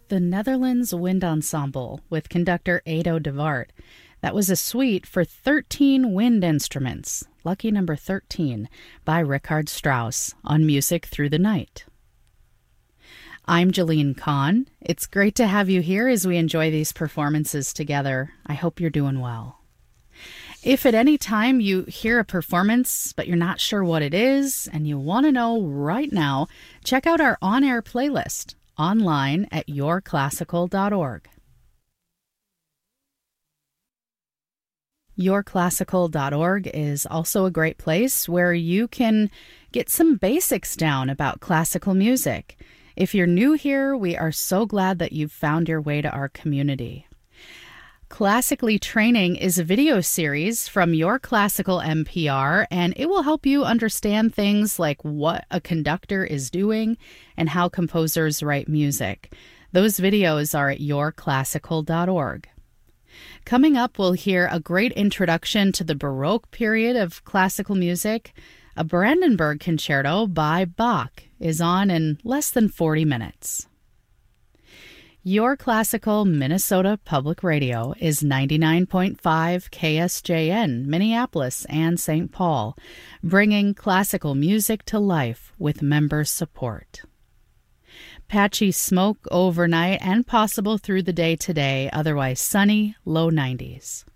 The Netherlands Wind Ensemble with conductor Edo de Waart. That was a suite for 13 wind instruments, lucky number 13, by Richard Strauss on Music Through the Night. I'm Jeline Kahn. It's great to have you here as we enjoy these performances together. I hope you're doing well. If at any time you hear a performance but you're not sure what it is and you want to know right now, check out our on-air playlist online at yourclassical.org. Yourclassical.org is also a great place where you can get some basics down about classical music. If you're new here, we are so glad that you've found your way to our community. Classically Training is a video series from Your Classical NPR, and it will help you understand things like what a conductor is doing and how composers write music. Those videos are at yourclassical.org. Coming up, we'll hear a great introduction to the Baroque period of classical music. A Brandenburg Concerto by Bach is on in less than 40 minutes. Your Classical Minnesota Public Radio is 99.5 KSJN, Minneapolis and St. Paul, bringing classical music to life with member support. Patchy smoke overnight and possible through the day today, otherwise sunny, low 90s.